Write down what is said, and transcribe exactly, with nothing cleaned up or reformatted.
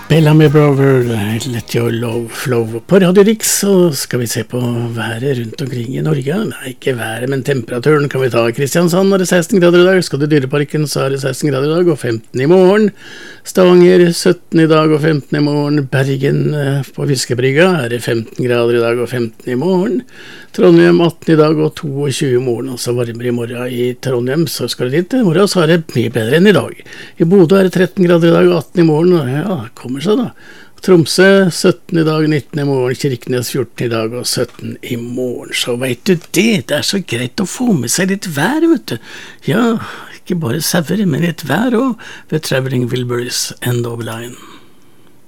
Bellamy Brothers, Let Your Love Flow. På Radio Rix så skal vi se på været rundt omkring i Norge. Nei, ikke været, men temperaturen kan vi ta. Kristiansand er det seksten grader i dag. Skal du Dyreparken så er det seksten grader i dag og femten i morgen. Stavanger sytten i dag og femten i morgen. Bergen på Fiskebrygga er det femten grader i dag og femten i morgen. Trondheim atten i dag og tjueto i morgen. Og så varmere i morgen i Trondheim, så skal du dit. I morgen så er det mye bedre enn i dag. I Bodø er det tretten grader i dag og atten i morgen. Ja, kommer så da. Tromsø sytten i dag, nitten i morgen. Kirkenes fjorten i dag og sytten i morgen. Så vet du det, det er så greit å få med seg litt vær, vet du. Ja, ikke bare sauer, men litt vær også ved Traveling Wilburys End of Line.